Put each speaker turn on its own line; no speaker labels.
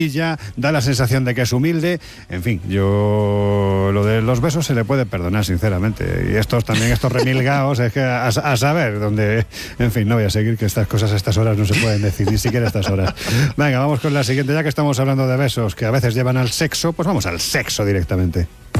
ya da la sensación de que es humilde. En fin, yo lo de los besos se le puede perdonar, sinceramente. Y estos remilgaos, es que a saber dónde. En fin, no voy a seguir, que estas cosas a estas horas no se pueden decir, ni siquiera a estas horas. Venga, vamos con la siguiente. Ya que estamos hablando de besos que a veces llevan al sexo, pues vamos al sexo directamente.